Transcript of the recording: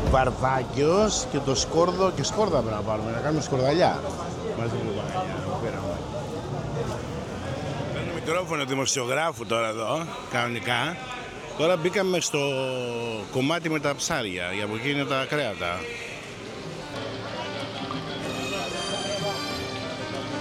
Βαρδάκιος και το σκόρδο και σκόρδα πρέπει να πάρουμε, να κάνουμε σκορδαλιά. Μαζί με το Παναγιά, παίρνω μικρόφωνο δημοσιογράφου τώρα εδώ, κανονικά. Τώρα μπήκαμε στο κομμάτι με τα ψάρια, για από εκεί είναι τα κρέατα.